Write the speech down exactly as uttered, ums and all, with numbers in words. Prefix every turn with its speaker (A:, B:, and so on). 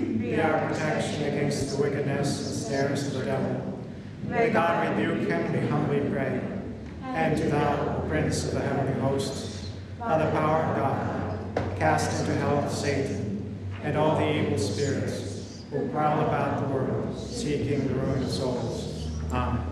A: Be our protection against the wickedness and snares of the devil. May God rebuke him, we humbly pray. And do thou, O Prince of the heavenly hosts, by the power of God, cast into hell Satan and all the evil spirits who prowl about the world, seeking the ruin of souls. Amen.